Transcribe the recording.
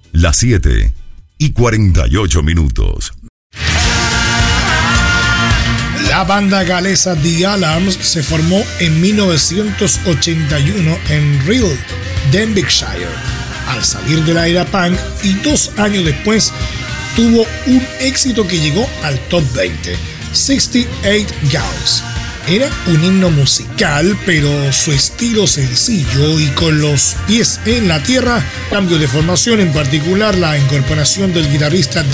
Las 7:48. La banda galesa The Alarms se formó en 1981 en Rhyl, Denbighshire, al salir de la era punk, y 2 años después tuvo un éxito que llegó al top 20, 68 Gals. Era un himno musical, pero su estilo sencillo y con los pies en la tierra, cambio de formación, en particular la incorporación del guitarrista